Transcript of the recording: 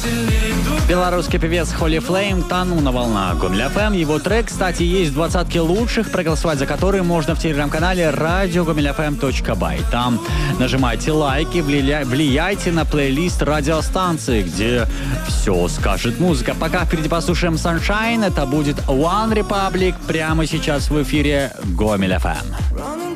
Белорусский певец Holy Flame «Тону на волнах». Гомель ФМ. Его трек, кстати, есть в 20-ке лучших, проголосовать за которые можно в телеграм-канале radio.gomelyfm.by. Там нажимайте лайки, влияйте на плейлист радиостанции, где все скажет музыка. Пока впереди послушаем Sunshine. Это будет One Republic прямо сейчас в эфире Гомель ФМ.